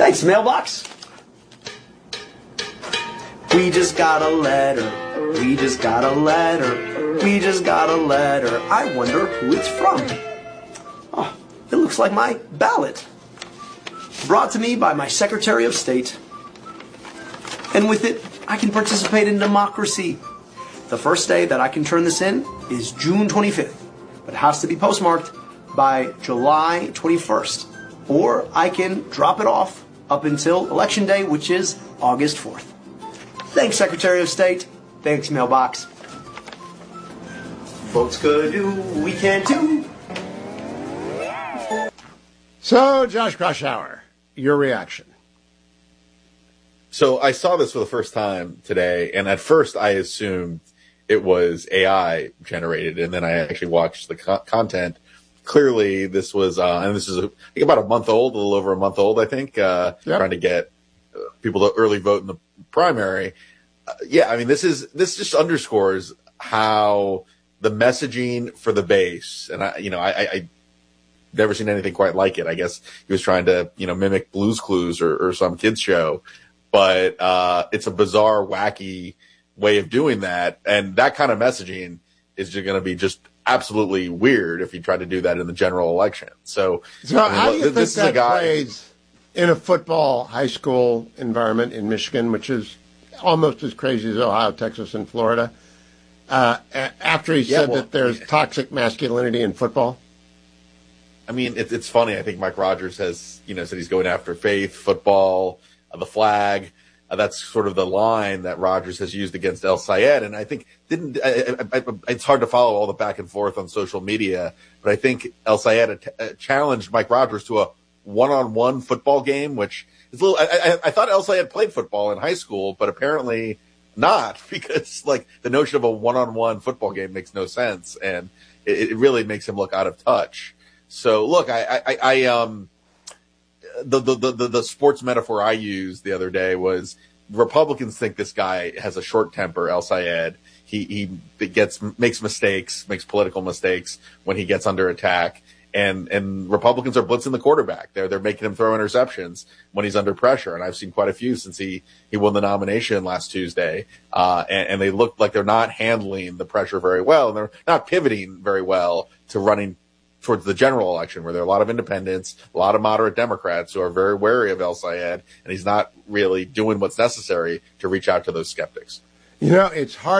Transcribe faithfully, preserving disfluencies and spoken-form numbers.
Thanks, mailbox. We just got a letter. We just got a letter. We just got a letter. I wonder who it's from. Oh, it looks like my ballot. Brought to me by my Secretary of State. And with it, I can participate in democracy. The first day that I can turn this in is June twenty-fifth, but it has to be postmarked by July twenty-first. Or I can drop it off up until Election Day, which is August fourth. Thanks, Secretary of State. Thanks, mailbox. Folks could do, we can't do. So, Josh Kraushaar, your reaction? So I saw this for the first time today, and at first I assumed it was A I generated, and then I actually watched the co- content. Clearly, this was, uh, and this is, I think, about a month old, a little over a month old, I think, uh, yep. trying to get people to early vote in the primary. Uh, yeah, I mean, this is, this just underscores how the messaging for the base, and I, you know, I, I, I never seen anything quite like it. I guess he was trying to, you know, mimic Blue's Clues or, or some kids show, but, uh, it's a bizarre, wacky way of doing that. And that kind of messaging is going to be just absolutely weird if you try to do that in the general election. So, so I mean, how do you this think is that a guy plays in a football high school environment in Michigan, which is almost as crazy as Ohio, Texas, and Florida, uh, after he yeah, said well, that there's toxic masculinity in football? I mean, it, it's funny. I think Mike Rogers has, you know, said he's going after faith, football, uh, the flag. Uh, that's sort of the line that Rogers has used against El Sayed. And I think didn't, I, I, I, it's hard to follow all the back and forth on social media, but I think El Sayed uh, challenged Mike Rogers to a one-on-one football game, which is a little, I, I, I thought El Sayed played football in high school, but apparently not, because like the notion of a one-on-one football game makes no sense. And it, it really makes him look out of touch. So look, I, I, I, um, The, the, the, the sports metaphor I used the other day was Republicans think this guy has a short temper, El Sayed. He, he gets, makes mistakes, makes political mistakes when he gets under attack. And, and Republicans are blitzing the quarterback. They're, they're making him throw interceptions when he's under pressure. And I've seen quite a few since he, he won the nomination last Tuesday. Uh, and, and they look like they're not handling the pressure very well. And they're not pivoting very well to running towards the general election, where there are a lot of independents, a lot of moderate Democrats who are very wary of El Sayed, and he's not really doing what's necessary to reach out to those skeptics. You know, it's hard.